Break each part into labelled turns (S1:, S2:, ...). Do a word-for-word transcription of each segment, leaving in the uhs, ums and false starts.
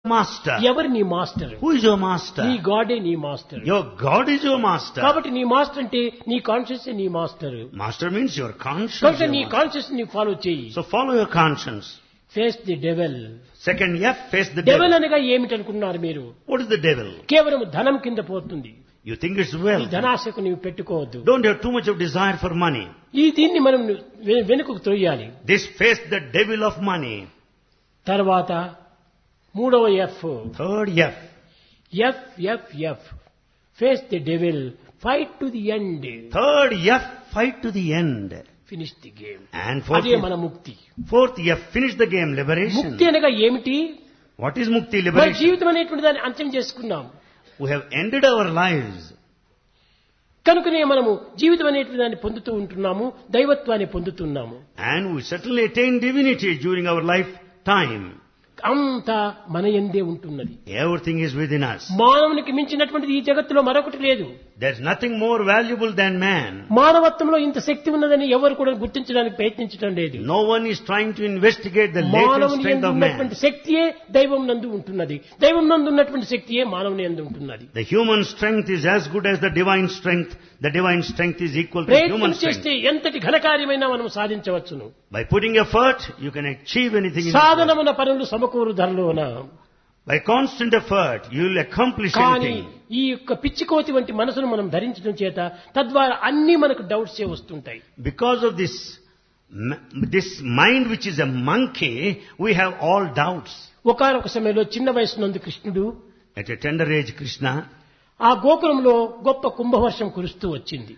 S1: master.
S2: ఎవరు నీ master?
S1: Who is your master?
S2: నీ గాడే నీ master.
S1: Your God is your master.
S2: కాబట్టి నీ మాస్టర్ అంటే నీ కాన్షియస్ నీ master.
S1: Master means your conscience.
S2: కాబట్టి
S1: your
S2: నీ
S1: master.
S2: కాన్షియస్ ని ఫాలో చేయి.
S1: So follow your conscience.
S2: Face the devil.
S1: Second F, face the
S2: devil
S1: devil.
S2: అనగా ఏమిటనుకున్నారు మీరు?
S1: What is the devil?
S2: కేవలం ధనం కింద పోతుంది.
S1: You think it's
S2: ఈ
S1: wealth.
S2: ధనాశకు నీవు పెట్టుకోవద్దు.
S1: Don't have too much of desire for money.
S2: ఈ దీన్ని మనం వె- వెనుకకు తోయాలి.
S1: This face the devil of money.
S2: తర్వాత మూడవ F.
S1: Third F.
S2: F F F face the devil, fight to the end,
S1: Third F, fight to the end.
S2: Finish the game.
S1: And fourth,
S2: అదే మన ముక్తి.
S1: fourth F, finish the game, liberation.
S2: ముక్తి అనగా ఏమిటి?
S1: What is mukti,
S2: మన
S1: liberation?
S2: జీవితం అనేటువంటి దాన్ని అంత్యం చేసుకున్నాం
S1: We have ended our lives.
S2: కనుకనే మనము జీవితం అనేటువంటి దాన్ని పొందుతూ ఉంటున్నాము, దైవత్వాన్ని పొందుతున్నాము.
S1: And we certainly attain divinity during our lifetime.
S2: అంతా మన యందే ఉంటున్నది.
S1: Everything is within us.
S2: మానవునికి మించినటువంటిది ఈ జగత్తులో మరొకటి లేదు.
S1: There's nothing more valuable than man.
S2: మానవత్వంలో ఇంత శక్తి ఉన్నదని ఎవరు కూడా గుర్తించడానికి ప్రయత్నించడం లేదు.
S1: No one is trying to investigate the latent
S2: మానవుని
S1: strength
S2: యందు
S1: of man.
S2: ఉన్నటువంటి శక్తియే దైవం నందు ఉంటున్నది, దైవం నందు ఉన్నటువంటి శక్తియే మానవుని యందు ఉంటున్నది.
S1: The human strength is as good as the divine strength. The divine strength is equal to
S2: ప్రయత్నం
S1: human
S2: చేస్తే
S1: strength.
S2: ఎంతటి ఘనకార్యమైనా మనం సాధించవచ్చును.
S1: By putting effort, you can achieve anything in this world.
S2: సాధనమున పనులు సమకూరు ధరలోన.
S1: By constant effort, you will accomplish
S2: కానీ
S1: anything.
S2: ఈ యొక్క పిచ్చికోతి వంటి మనసును మనం ధరించడం చేత తద్వారా అన్ని మనకు డౌట్స్ ఏ వస్తుంటాయి.
S1: Because of this, m- this mind which is a monkey, we have all doubts.
S2: ఒకానొక సమయంలో చిన్న వయసు నందు కృష్ణుడు
S1: At a tender age, Krishna
S2: ఆ గోకులంలో గొప్ప కుంభవర్షం కురుస్తూ వచ్చింది.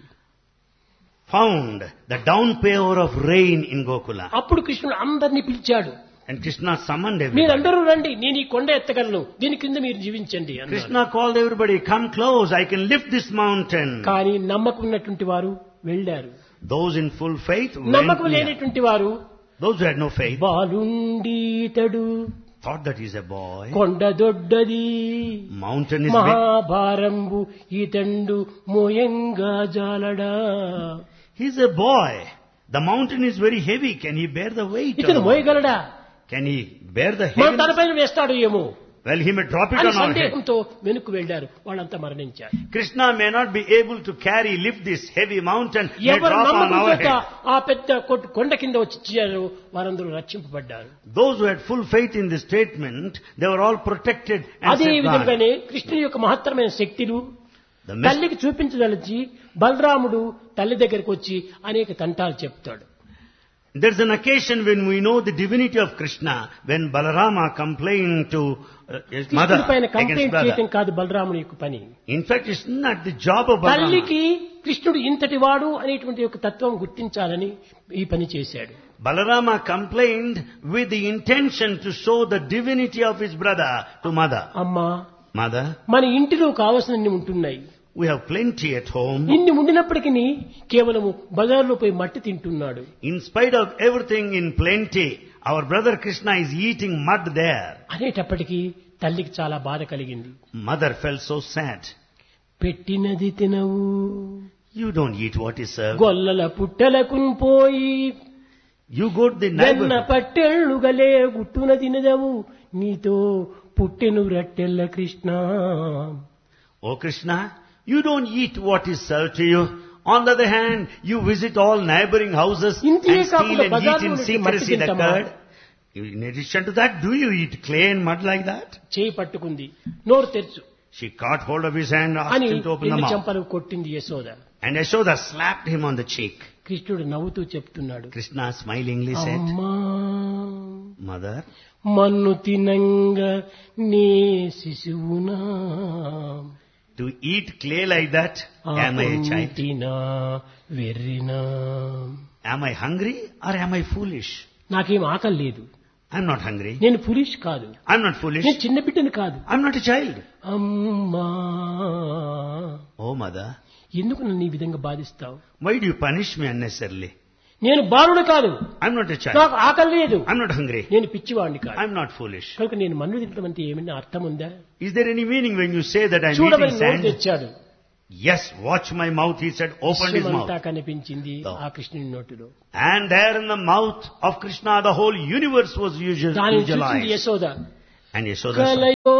S1: found the downpour of rain in Gokula.
S2: అప్పుడు కృష్ణుడు అందరినీ పిలిచాడు.
S1: And Krishna summoned everybody.
S2: మీరందరూ రండి, నేను ఈ కొండ ఎత్తగలను, దీని కింద మీరు జీవించండి అన్నాడు.
S1: Krishna called everybody, come close, I can lift this mountain.
S2: కానీ నమ్మకం ఉన్నటువంటి వారు వెళ్ళారు.
S1: Those in full faith went
S2: నమ్మకం
S1: near.
S2: లేనటువంటి వారు
S1: Those who had no faith
S2: బాలుండీతడు
S1: thought that he's a boy.
S2: కొండ దొడ్డది
S1: Mountain is big.
S2: మహాభారంబు ఈతండు మోయంగా జాలడా.
S1: He's a boy. The mountain is very heavy. Can he bear the weight?
S2: ఇతను
S1: of the mountain?
S2: మోయగలడా?
S1: Can he bear the
S2: మన
S1: heaviness?
S2: తలపైన వేస్తాడు ఏమో
S1: Well, he may drop it
S2: అని
S1: on our head.
S2: సందేహంతో వెనుక్కు వెళ్ళారు. వాళ్ళంతా మరణించారు.
S1: Krishna may not be able to carry, lift this heavy mountain, may
S2: ఎవరు
S1: drop on
S2: నమ్మకం
S1: our
S2: చేత
S1: head.
S2: ఆ పెద్ద కొట్టు- కొండ కింద వచ్చి చేరారు వారందరూ రక్షింపబడ్డారు.
S1: Those who had full faith in this statement, they were all protected and
S2: అదే
S1: safeguarded.
S2: విధంగానే కృష్ణుని యొక్క మహత్తరమైన శక్తులు
S1: The mess-
S2: తల్లికి చూపించదలిచి బలరాముడు తల్లి దగ్గరికి వచ్చి అనేక తంటాలు చెప్తాడు.
S1: There's an occasion when we know the divinity of Krishna, when Balarama complained to uh, his mother
S2: కృష్ణుడి పైన
S1: against
S2: కంప్లైంట్
S1: brother.
S2: చేయటం కాదు బలరాముని యొక్క పని.
S1: In fact, it's not the job of Balarama.
S2: తల్లికి కృష్ణుడు ఇంతటి వాడు అనేటువంటి యొక్క తత్వం గుర్తించాలని ఈ పని చేశాడు.
S1: Balarama complained with the intention to show the divinity of his brother to mother.
S2: అమ్మా,
S1: Mother,
S2: మన ఇంటిలో కావలసినన్ని ఉంటున్నాయి.
S1: we have plenty at home.
S2: ఇన్ని ఉండినప్పటికీ కేవలము బజార్లో పోయి మట్టి తింటున్నాడు.
S1: In spite of everything in plenty, our brother Krishna is eating mud there.
S2: అనేటప్పటికీ తల్లికి చాలా బాధ కలిగింది.
S1: Mother felt so sad.
S2: పెట్టినది తినవు,
S1: You don't eat what is served.
S2: గొల్లల పుట్టలకున్ పోయి
S1: You go to the
S2: వెన్న
S1: neighbor.
S2: పట్టెళ్ళుగలే గుట్టున తినదవు, నీతో పుట్టెను రట్టెల్ల Krishna.
S1: Oh Krishna, you don't eat what is served to you. On the other hand, you visit all neighboring houses
S2: ఇంతే
S1: and steal
S2: కాకుండా
S1: and eat
S2: బజార్లో
S1: in
S2: నుండి
S1: secrecy
S2: మట్టి
S1: the
S2: తింటామా?
S1: curd. In addition to that, do you eat clay and mud like that?
S2: చేయి పట్టుకుంది, నోరు తెరుచు
S1: She caught hold of his hand, asked
S2: అని
S1: him to open the
S2: రెండు
S1: mouth.
S2: చెంపలు కొట్టింది Yashoda.
S1: And Yashoda slapped him on the cheek.
S2: కృష్ణుడు నవ్వుతూ చెప్తున్నాడు,
S1: Krishna smilingly said,
S2: అమ్మా
S1: Mother,
S2: మన్ను తినంగ నీ శిశువునా
S1: to eat clay like that, am I a child?
S2: తినా వెర్రినా.
S1: Am I hungry or am I foolish?
S2: నాకేం ఆకలి లేదు,
S1: I'm not hungry.
S2: నేను పులిష్ కాదు,
S1: I'm not foolish.
S2: నేను చిన్న బిడ్డను కాదు.
S1: I'm not a child.
S2: అమ్మా,
S1: Oh mother,
S2: ఎందుకు నన్ను ఈ విధంగా బాధిస్తావు?
S1: why do you punish me unnecessarily?
S2: నేను బాలుడు కాదు,
S1: I'm not a child.
S2: నాకు ఆకలి లేదు,
S1: I'm not hungry.
S2: నేను పిచ్చివాడిని కాదు.
S1: I'm not foolish.
S2: కనుక నేను మన్ను తినడం అంటే ఏమైనా అర్థం ఉందా?
S1: Is there any meaning when you say that I'm
S2: చూడమని
S1: eating
S2: నోరు
S1: sand?
S2: తెచ్చాడు.
S1: Yes, watch my mouth, he said, opened his
S2: విశ్వమంతా
S1: mouth.
S2: కనిపించింది
S1: No.
S2: ఆ కృష్ణుని నోటిలో.
S1: And there in the mouth of Krishna, the whole universe was usual-
S2: దానిని చూసింది
S1: visualized.
S2: Yashoda.
S1: And Yashoda saw.
S2: కలయో